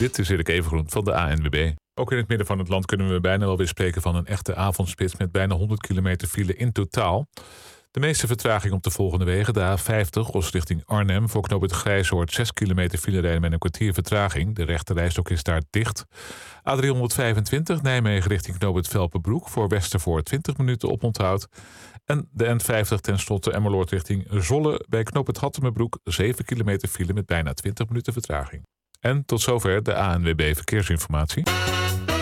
Dit is Erik Evengroen van de ANWB. Ook in het midden van het land kunnen we bijna wel weer spreken van een echte avondspits met bijna 100 kilometer file in totaal. De meeste vertraging op de volgende wegen. De A50, Os richting Arnhem. Voor knooppunt Grijzoord 6 kilometer file rijden met een kwartier vertraging. De rechte rijstok is daar dicht. A325, Nijmegen richting knooppunt Velpenbroek. Voor Westervoort 20 minuten oponthoud. En de N50 ten slotte Emmeloord richting Zwolle. Bij knooppunt Hattemerbroek 7 kilometer file met bijna 20 minuten vertraging. En tot zover de ANWB Verkeersinformatie.